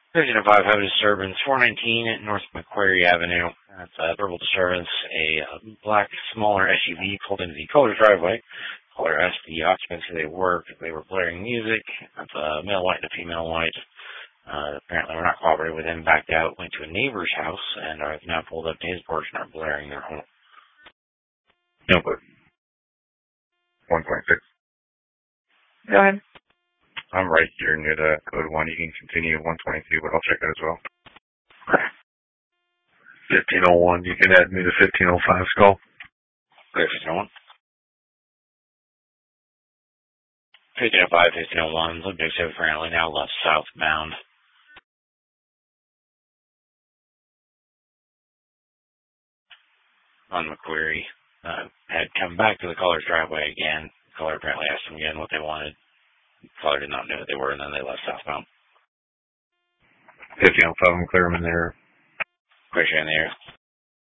1505, have a disturbance, 419 at North Macquarie Avenue. That's a verbal disturbance. A black, smaller SUV pulled into the Colors driveway. Caller asked the occupants who they were because they were blaring music. That's a male white and a female white. Apparently we're not cooperating with him, backed out, went to a neighbor's house, and are now pulled up to his porch and are blaring their home. No, but 1.6. Go ahead. I'm right here near the code 1. You can continue 122, but I'll check that as well. Okay. 1501, you can add me to 1505 skull. Clear 1501. 1505, 1501, subjects have apparently now left southbound. On Macquarie. Had come back to the caller's driveway again. The caller apparently asked them again what they wanted. The caller did not know what they were, and then they left southbound. 1505, clear them in there. Clear in the air.